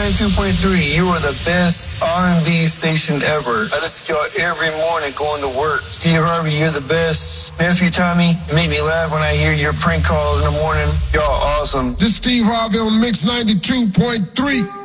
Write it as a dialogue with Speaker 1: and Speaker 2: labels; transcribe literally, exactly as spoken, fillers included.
Speaker 1: ninety-two point three. You are the best R and B station ever. I listen to y'all every morning going to work. Steve Harvey, you're the best. Nephew Tommy, you make me laugh when I hear your prank calls in the morning. Y'all awesome.
Speaker 2: This is Steve Harvey on Mix ninety-two point three.